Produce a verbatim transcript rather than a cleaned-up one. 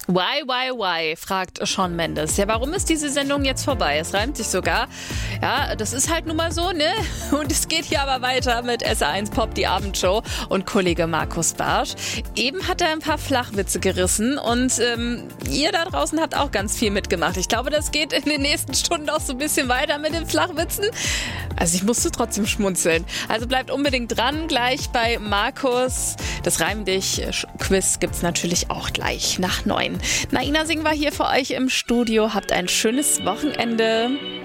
Why, why, why, fragt Shawn Mendes. Ja, warum ist diese Sendung jetzt vorbei? Es reimt sich sogar. Ja, das ist halt nun mal so, ne? Und es geht hier aber weiter mit S R eins Pop, die Abendshow und Kollege Markus Barsch. Eben hat er ein paar Flachwitze gerissen und ähm, ihr da draußen habt auch ganz viel mitgemacht. Ich glaube, das geht in den nächsten Stunden auch so ein bisschen weiter mit den Flachwitzen. Also ich musste trotzdem schmunzeln. Also bleibt unbedingt dran, gleich bei Markus. Das Reim dich Quiz gibt's natürlich auch gleich nach neun. Naina Singh war hier für euch im Studio. Habt ein schönes Wochenende.